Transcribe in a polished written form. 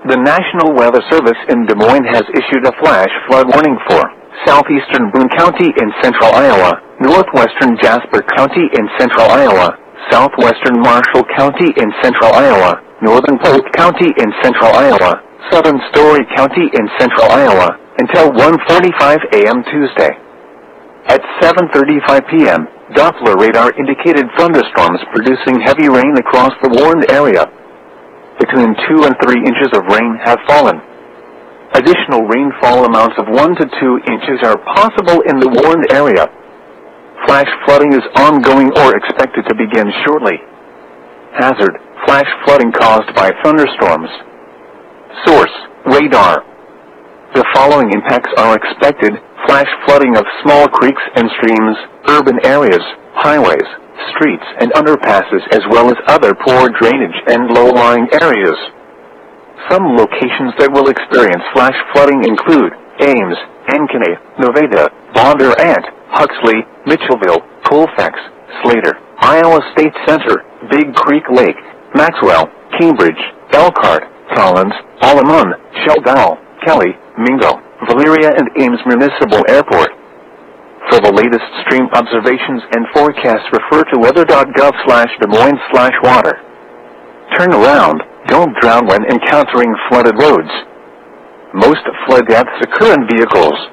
The National Weather Service in Des Moines has issued a flash flood warning for southeastern Boone County in central Iowa, northwestern Jasper County in central Iowa, southwestern Marshall County in central Iowa, northern Polk County in central Iowa, southern Story County in central Iowa, until 1:45 a.m. Tuesday. At 7:35 p.m., Doppler radar indicated thunderstorms producing heavy rain across the warned area. Between 2 and 3 inches of rain have fallen. Additional rainfall amounts of 1 to 2 inches are possible in the warned area. Flash flooding is ongoing or expected to begin shortly. Hazard: flash flooding caused by thunderstorms. Source: radar. The following impacts are expected: flash flooding of small creeks and streams, urban areas, highways, streets and underpasses, as well as other poor drainage and low-lying areas. Some locations that will experience flash flooding include Ames, Ankeny, Nevada, Bondurant, Huxley, Mitchellville, Colfax, Slater, Iowa State Center, Big Creek Lake, Maxwell, Cambridge, Elkhart, Collins, Alamon, Shelbyville, Kelly, Mingo, Valeria and Ames Municipal Airport. For the latest stream observations and forecasts, refer to weather.gov/Des Moines/water. Turn around. Don't drown when encountering flooded roads. Most flood deaths occur in vehicles.